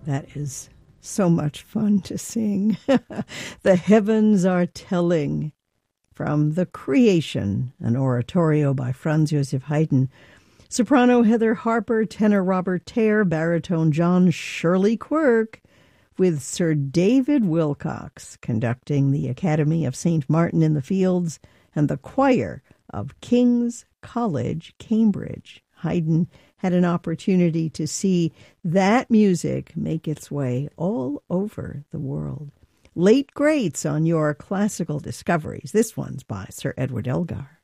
That is so much fun to sing. The Heavens Are Telling, from The Creation, an oratorio by Franz Joseph Haydn. Soprano Heather Harper, tenor Robert Tare, baritone John Shirley Quirk, with Sir David Wilcox conducting the Academy of St. Martin in the Fields and the choir of King's College, Cambridge. Haydn had an opportunity to see that music make its way all over the world. Late greats on your classical discoveries. This one's by Sir Edward Elgar.